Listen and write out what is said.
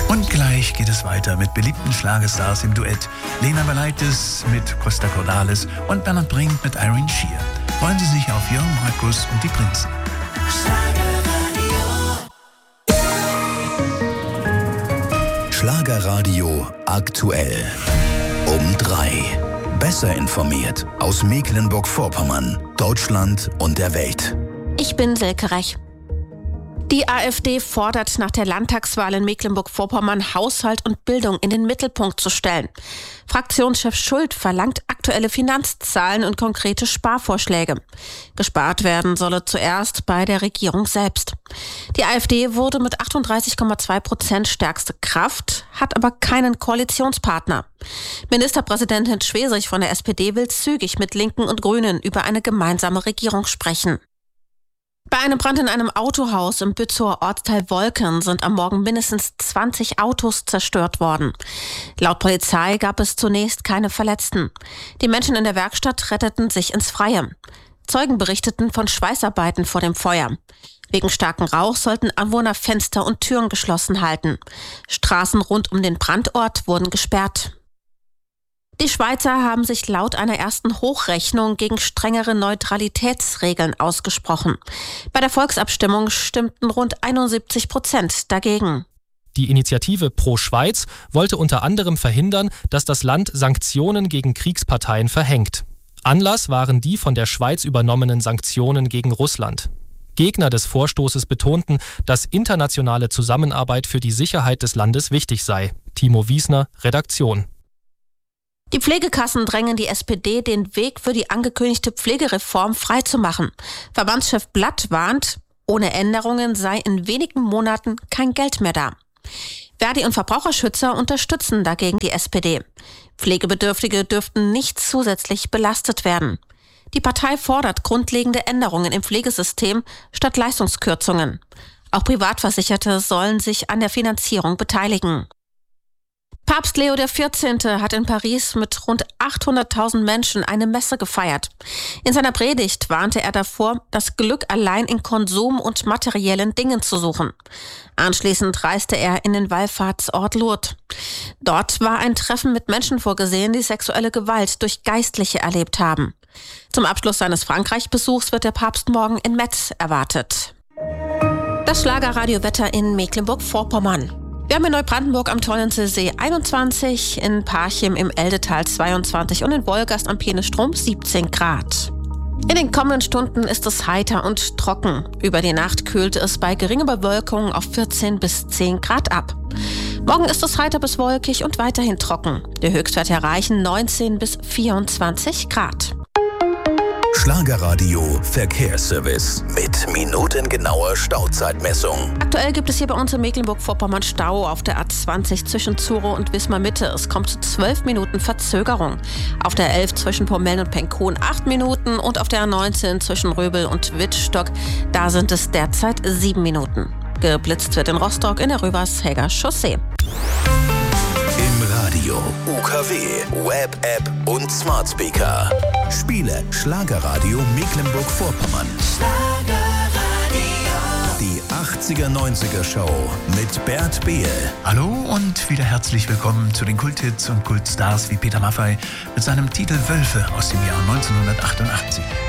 Und gleich geht es weiter mit beliebten Schlagerstars im Duett. Lena Belaitis mit Costa Cordalis und Bernhard Brink mit Irene Shear. Freuen Sie sich auf Jörn Markus und die Prinzen. Schlagerradio aktuell. Um 3. Besser informiert aus Mecklenburg-Vorpommern, Deutschland und der Welt. Ich bin Silke Rech. Die AfD fordert nach der Landtagswahl in Mecklenburg-Vorpommern Haushalt und Bildung in den Mittelpunkt zu stellen. Fraktionschef Schult verlangt aktuelle Finanzzahlen und konkrete Sparvorschläge. Gespart werden solle zuerst bei der Regierung selbst. Die AfD wurde mit 38,2% stärkste Kraft, hat aber keinen Koalitionspartner. Ministerpräsidentin Schwesig von der SPD will zügig mit Linken und Grünen über eine gemeinsame Regierung sprechen. Bei einem Brand in einem Autohaus im Bützower Ortsteil Wolken sind am Morgen mindestens 20 Autos zerstört worden. Laut Polizei gab es zunächst keine Verletzten. Die Menschen in der Werkstatt retteten sich ins Freie. Zeugen berichteten von Schweißarbeiten vor dem Feuer. Wegen starken Rauch sollten Anwohner Fenster und Türen geschlossen halten. Straßen rund um den Brandort wurden gesperrt. Die Schweizer haben sich laut einer ersten Hochrechnung gegen strengere Neutralitätsregeln ausgesprochen. Bei der Volksabstimmung stimmten rund 71% dagegen. Die Initiative Pro Schweiz wollte unter anderem verhindern, dass das Land Sanktionen gegen Kriegsparteien verhängt. Anlass waren die von der Schweiz übernommenen Sanktionen gegen Russland. Gegner des Vorstoßes betonten, dass internationale Zusammenarbeit für die Sicherheit des Landes wichtig sei. Timo Wiesner, Redaktion. Die Pflegekassen drängen die SPD, den Weg für die angekündigte Pflegereform freizumachen. Verbandschef Blatt warnt, ohne Änderungen sei in wenigen Monaten kein Geld mehr da. Verdi und Verbraucherschützer unterstützen dagegen die SPD. Pflegebedürftige dürften nicht zusätzlich belastet werden. Die Partei fordert grundlegende Änderungen im Pflegesystem statt Leistungskürzungen. Auch Privatversicherte sollen sich an der Finanzierung beteiligen. Papst Leo XIV. Hat in Paris mit rund 800.000 Menschen eine Messe gefeiert. In seiner Predigt warnte er davor, das Glück allein in Konsum und materiellen Dingen zu suchen. Anschließend reiste er in den Wallfahrtsort Lourdes. Dort war ein Treffen mit Menschen vorgesehen, die sexuelle Gewalt durch Geistliche erlebt haben. Zum Abschluss seines Frankreich-Besuchs wird der Papst morgen in Metz erwartet. Das Schlagerradio-Wetter in Mecklenburg-Vorpommern. Wir haben in Neubrandenburg am Tollensesee 21, in Parchim im Eldetal 22 und in Wolgast am Peenestrom 17 Grad. In den kommenden Stunden ist es heiter und trocken. Über die Nacht kühlt es bei geringer Bewölkung auf 14 bis 10 Grad ab. Morgen ist es heiter bis wolkig und weiterhin trocken. Die Höchstwerte erreichen 19 bis 24 Grad. Schlagerradio Verkehrsservice mit minutengenauer Stauzeitmessung. Aktuell gibt es hier bei uns in Mecklenburg-Vorpommern Stau auf der A20 zwischen Zuro und Wismar Mitte. Es kommt zu 12 Minuten Verzögerung. Auf der 11 zwischen Pommeln und Penkhuhn 8 Minuten und auf der A19 zwischen Röbel und Wittstock, da sind es derzeit 7 Minuten. Geblitzt wird in Rostock in der Röversheger Chaussee. Im Radio, UKW, Web-App und Smart Speaker. Spiele Schlagerradio Mecklenburg-Vorpommern. Die 80er-90er Show mit Bert Behl. Hallo und wieder herzlich willkommen zu den Kulthits und Kultstars wie Peter Maffay mit seinem Titel Wölfe aus dem Jahr 1988.